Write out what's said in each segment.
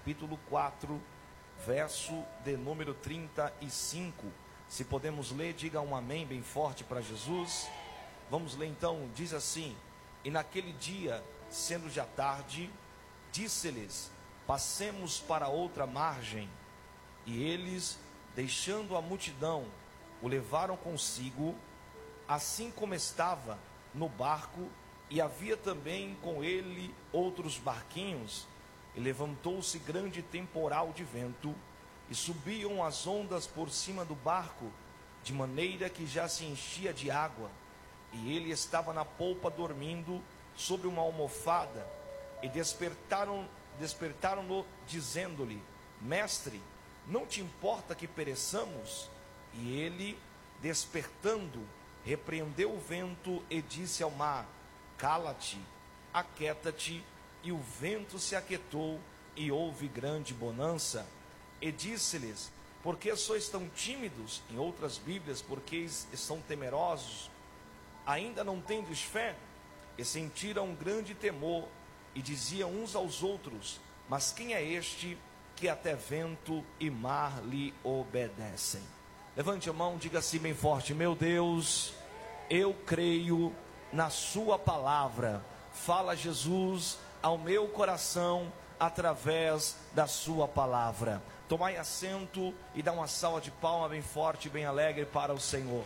capítulo 4, verso de número 35. Se podemos ler, diga um amém bem forte para Jesus. Vamos ler então, diz assim: e naquele dia, sendo já tarde, disse-lhes: passemos para outra margem. E eles, deixando a multidão, o levaram consigo, assim como estava no barco, e havia também com ele outros barquinhos. E levantou-se grande temporal de vento, e subiam as ondas por cima do barco, de maneira que já se enchia de água. E ele estava na polpa dormindo sobre uma almofada. E despertaram-no, dizendo-lhe: mestre, não te importa que pereçamos? E ele, despertando, repreendeu o vento e disse ao mar: cala-te, aquieta-te. E o vento se aquietou, e houve grande bonança. E disse-lhes: por que sois tão tímidos? Em outras Bíblias, porque são temerosos? Ainda não tendes fé? E sentiram um grande temor, e diziam uns aos outros: mas quem é este que até vento e mar lhe obedecem? Levante a mão, diga assim bem forte: meu Deus, eu creio na sua palavra. Fala, Jesus, ao meu coração através da sua palavra. Tomai assento e dá uma salva de palmas bem forte e bem alegre para o Senhor.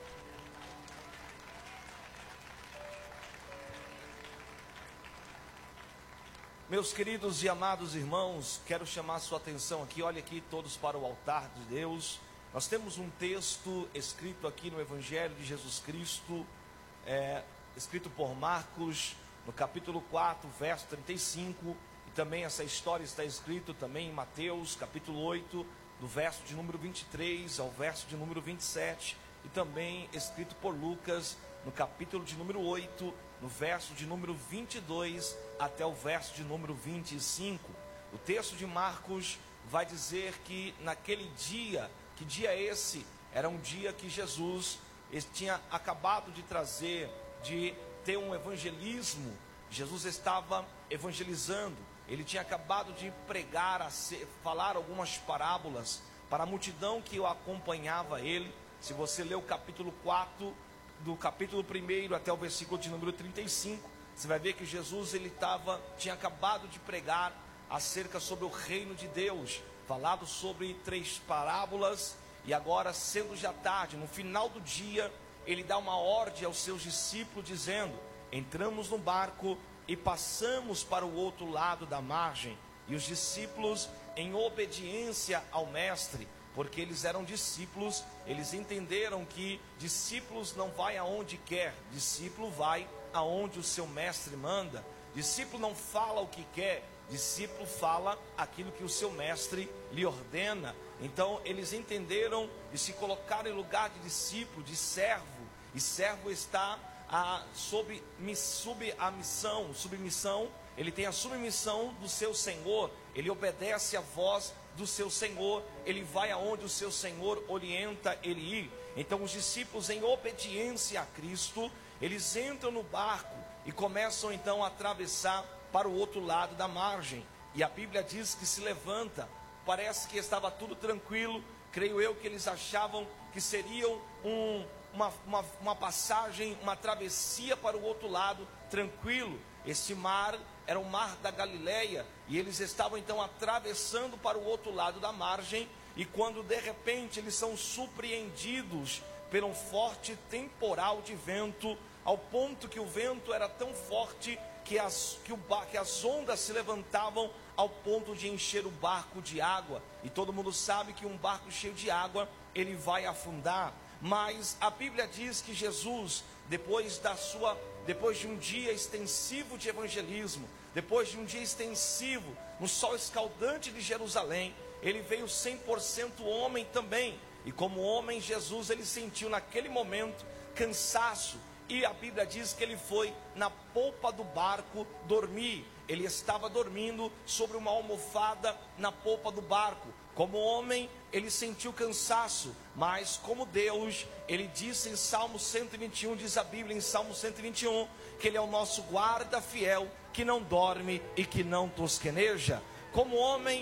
Meus queridos e amados irmãos, quero chamar a sua atenção aqui, olha aqui todos para o altar de Deus. Nós temos um texto escrito aqui no Evangelho de Jesus Cristo, escrito por Marcos, no capítulo 4, verso 35, e também essa história está escrita também em Mateus, capítulo 8, do verso de número 23 ao verso de número 27, e também escrito por Lucas, no capítulo de número 8, no verso de número 22 até o verso de número 25. O texto de Marcos vai dizer que naquele dia, que dia é esse? Era um dia que Jesus tinha acabado de ter um evangelismo. Jesus estava evangelizando, ele tinha acabado de pregar, falar algumas parábolas para a multidão que o acompanhava ele. Se você ler o capítulo 4, do capítulo 1 até o versículo de número 35, você vai ver que Jesus tinha acabado de pregar acerca sobre o reino de Deus, falado sobre 3 parábolas, e agora, sendo já tarde, no final do dia, ele dá uma ordem aos seus discípulos, dizendo: entramos no barco e passamos para o outro lado da margem. E os discípulos, em obediência ao mestre, porque eles eram discípulos, eles entenderam que discípulos não vai aonde quer, discípulo vai aonde o seu mestre manda. Discípulo não fala o que quer, discípulo fala aquilo que o seu mestre lhe ordena. Então eles entenderam e se colocaram em lugar de discípulo, de servo, e servo está submissão, ele tem a submissão do seu Senhor, ele obedece a voz do seu Senhor, ele vai aonde o seu Senhor orienta ele ir. Então os discípulos, em obediência a Cristo, eles entram no barco e começam então a atravessar para o outro lado da margem, e a Bíblia diz que se levanta, parece que estava tudo tranquilo. Creio eu que eles achavam que seriam uma passagem, uma travessia para o outro lado, tranquilo. Esse mar era o mar da Galileia, e eles estavam então atravessando para o outro lado da margem, e quando de repente eles são surpreendidos por um forte temporal de vento, ao ponto que o vento era tão forte que as ondas se levantavam ao ponto de encher o barco de água. E todo mundo sabe que um barco cheio de água, ele vai afundar. Mas a Bíblia diz que Jesus, depois de um dia extensivo de evangelismo, depois de um dia extensivo no sol escaldante de Jerusalém, ele veio 100% homem também. E como homem, Jesus, ele sentiu naquele momento cansaço, e a Bíblia diz que ele foi na polpa do barco dormir. Ele estava dormindo sobre uma almofada na polpa do barco. Como homem, ele sentiu cansaço, mas como Deus, ele disse em Salmo 121, diz a Bíblia em Salmo 121, que ele é o nosso guarda fiel, que não dorme e que não tosqueneja. Como homem,